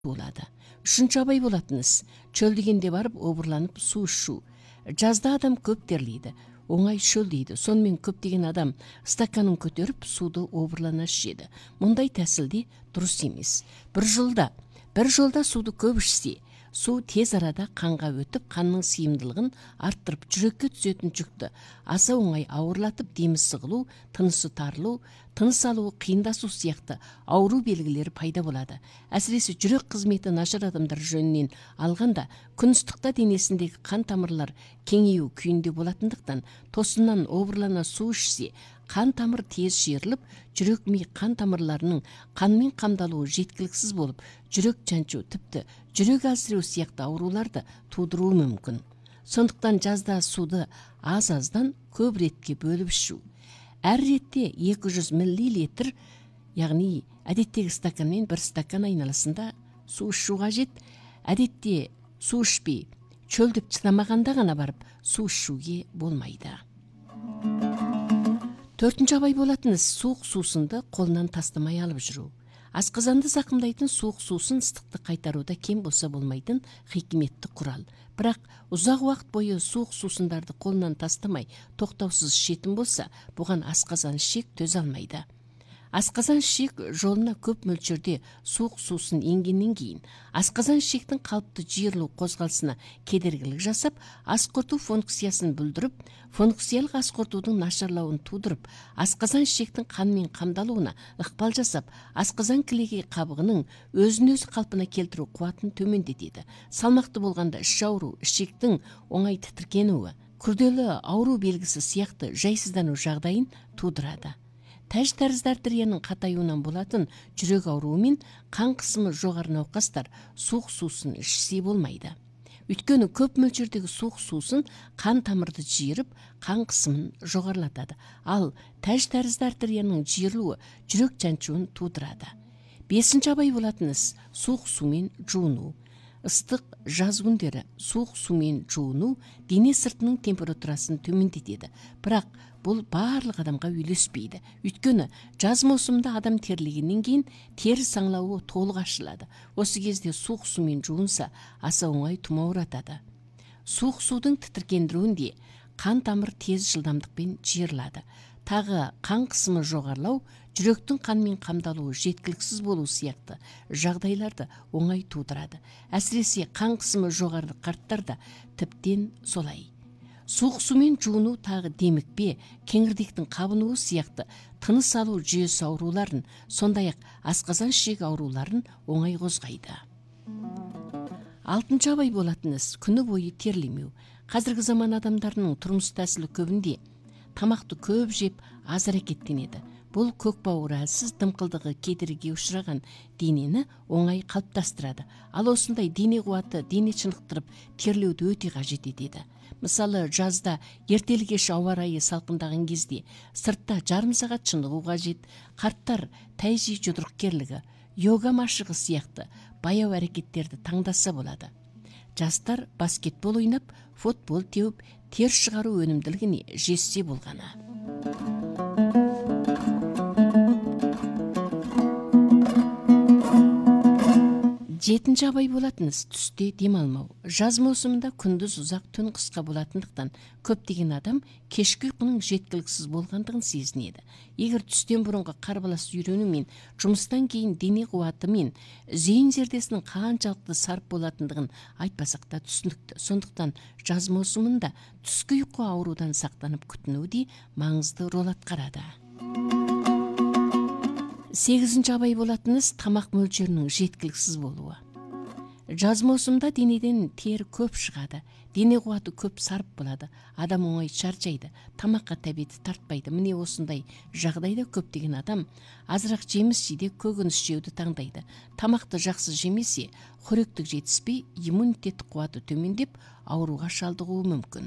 болады. Үшінші абай болатыныз, чөлдегенде барып обырланып су ішу. Жазда адам көп терлейді, оңай шөлдейді. Сонымен көптеген адам стаканын көтеріп суды обырлана ішеді. Мұндай тәсілде дұрыс емес. Bir жолда суды көп ішсе, су тез арада қанға өтіп, қанның сыйымдылығын арттырып, жүрекке түсетін жүкті аса оңай ауырлатып, демі сығылу, тынысы тарылу, тыныс алуы қиындасу сияқты ауру белгілері пайда болады. Әсіресе жүрек қызметі нашар адамдар жөнінен алғанда, күн ыстықта денесіндегі қан тамырлар кеңею күйінде болатындықтан, тосыннан обырлана су ішсе, қан тамыр тез жиырылып, жүрек ми қан тамырларының қанмен қамдалуы жеткіліксіз болып, жүрек жаншу, тіпті жүрек әлсіреу сияқты ауруларды тудыруы мүмкін. Сондықтан жазда суды аз-аздан көп ретке бөліп ішу. Әр ретте 200 мл, яғни әдеттегі стаканмен 1 стакан айналасында су ішу қажет. Әдетте су ішпей, чөлдеп шыдамағанда ғана барып су ішуге болмайды. Төртінші абай болатыныз, суық сусынды қолынан тастамай алып жүру. Асқазанды зақымдайтын суық сусын ыстықты қайтаруда кем болса болмайтын хикметті құрал. Бірақ ұзақ уақыт бойы суық сусындарды қолынан тастамай, тоқтаусыз ішетін болса, бұған асқазан ішек төзе алмайды. Асқазан ішек жолына көп мөлшерде суық сусын енгеннен кейін, асқазан ішектің қалыпты жиырылу қозғалысына кедергілік жасап, ас қорыту функциясын бүлдіріп, функциялық ас қорытудың нашарлауын тудырып, асқазан ішектің қанмен қамдалуына ықпал жасап, асқазан кілегей қабығының өзін-өзі қалпына келтіру қуатын төмендетеді. Салмақты болғанда іш ауру, ішектің оңай тітіркенуі, күрделі ауру белгісі сияқты жайсыздану жағдайын тудырады. Тәж тәрізді артерияның қатаюынан болатын жүрек ауруы мен қан қысымы жоғары науқастар суық сусын ішсе болмайды. Өйткені көп мөлшердегі суық сусын қан тамырды жиырып, қан қысымын жоғарылатады. Ал тәж тәрізді артерияның жиырылуы жүрек жаншуын тудырады. Бесінші абай болатыныз, суық сумен жуыну. Ыстық жаз күндері суық сумен жуыну дене сыртының температурасын төмендетеді. Бірақ бұл барлық адамға үйлеспейді. Өйткені жаз маусымында адам терлегеннен кейін тері саңлауы толық ашылады. Осы кезде суық сумен жуынса, аса оңай тұмауратады. Суық судың тітіркендіруінде қан тамыр тез жылдамдықпен жиырылады. Тағы қан қысымы жоғарлау, жүректің қанмен қамдалуы жеткіліксіз болу сияқты жағдайларды оңай тудырады. Әсіресе қан қысымы жоғары қарттарда тіптен солай. Суық сумен жуыну тағы демікпе, кеңірдектің қабынуы сияқты тыныс алу жүйесі ауруларын, сондай-ақ асқазан ішек ауруларын оңай қозғайды. Алтыншы абай болатыныз, күні бойы терлемеу. Қазіргі заман адамдарының тұрмыс тәсілі көбінде тамақты көп жеп, аз әрекеттенеді. Бұл көкбауыр әлсіз, дымқылдығы кедергіге ұшыраған денені оңай қалыптастырады. Ал осындай дене қуаты дене шынықтырып, терлеуді өте қажет етеді. Мысалы, жазда ертелі кеш ауа райы салқындаған кезде сыртта жарым сағат шынығу қажет. Қарттар тайжи жұдырықкерлігі, йога машығы сияқты баяу әрекеттерді таңдаса болады. Жастар баскетбол ойнап, футбол теуіп, тер шығару өнімділігіне жетсе болғаны. Жетінші абай болатыныз, түсте демалмау. Жаз маусымында күндіз ұзақ, түн қысқа болатындықтан көптеген адам кешкі ұйқының жеткіліксіз болғандығын сезінеді. Егер түстен бұрынғы қарбалас үйрену мен жұмыстан кейін дене қуаты мен зейін зердесінің қаншалықты сарп болатындығын айтпасақ та түсінікті. Сондықтан жаз маусымында түскі ұйқы аурудан сақтанып күтіну де маңызды рол атқарады. Сегізінші абай болатыныз, тамақ мөлшерінің жеткіліксіз болуы. Жаз маусымда денеден тер көп шығады, дене қуаты көп сарп болады, адам оңай шаршайды, тамаққа тәбеті тартпайды. Міне осындай жағдайда көптеген адам азырақ жеміс жейде көкөніс жеуді таңдайды. Тамақты жақсы жемесе, қоректік жетіспей, иммунитет қуаты төмендеп, ауруға шалдығуы мүмкін.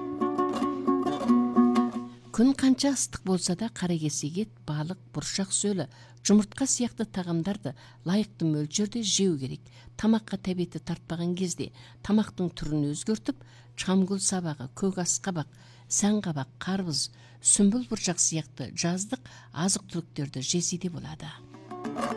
Күн қанша ыстық болса да қаракесек ет, балық, бұршақ сөлі, жұмыртқа сияқты тағамдарды лайықты мөлшерде жеу керек. Тамаққа тәбеті тартпаған кезде тамақтың түрін өзгертіп, чамгүл сабағы, көкас қабақ, сән қабақ, қарбыз, сүмбіл бұршақ сияқты жаздық азық-түліктерді жесе де болады.